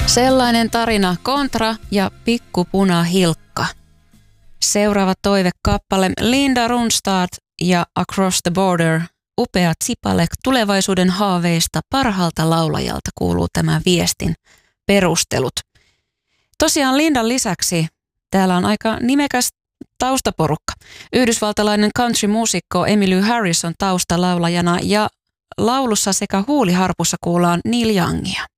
Sellainen tarina Kontra ja Pikkupuna Hilkka. Seuraava toivekappale Linda Ronstadt ja Across the Border. Upea tsipale tulevaisuuden haaveista parhaalta laulajalta kuuluu tämä viestin perustelut. Tosiaan Lindan lisäksi täällä on aika nimekäs taustaporukka. Yhdysvaltalainen country-muusikko Emmylou Harris on taustalaulajana ja laulussa sekä huuliharpussa kuullaan Neil Youngia.